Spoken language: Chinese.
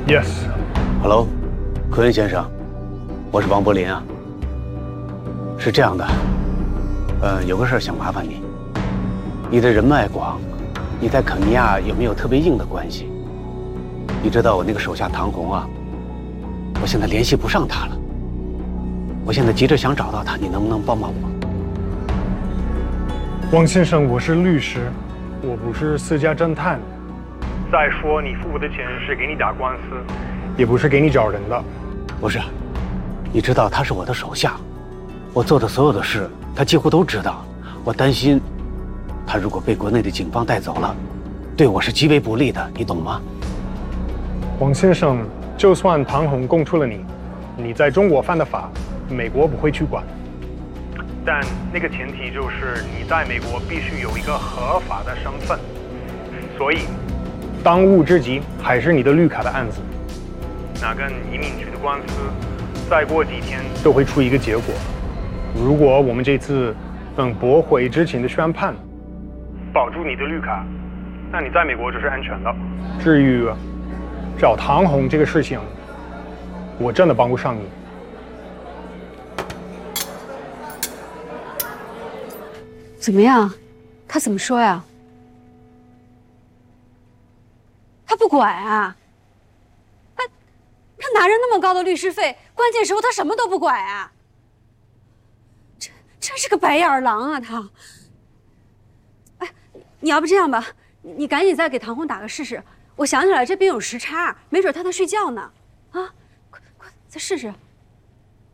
Yes。Hello， 科恩先生，我是王柏林啊。是这样的，有个事儿想麻烦你。你的人脉广，你在肯尼亚有没有特别硬的关系？你知道我那个手下唐红啊，我现在联系不上他了。我现在急着想找到他，你能不能帮帮我？ 王先生，我是律师，我不是私家侦探。再说，你付我的钱是给你打官司，也不是给你找人的。 不是，你知道他是我的手下，我做的所有的事，他几乎都知道。我担心，他如果被国内的警方带走了，对我是极为不利的，你懂吗？ 王先生，就算唐红供出了你，你在中国犯的法，美国不会去管。但那个前提就是你在美国必须有一个合法的身份。所以，当务之急还是你的绿卡的案子。那跟移民局的官司，再过几天都会出一个结果。如果我们这次能驳回之前的宣判，保住你的绿卡，那你在美国就是安全的。至于找唐红这个事情，我真的帮不上你。 怎么样？他怎么说呀？他不管啊！他拿着那么高的律师费，关键时候他什么都不管啊！真是个白眼狼啊他！哎，你要不这样吧，你赶紧再给唐红打个试试。我想起来这边有时差，没准他在睡觉呢。啊，快再试试。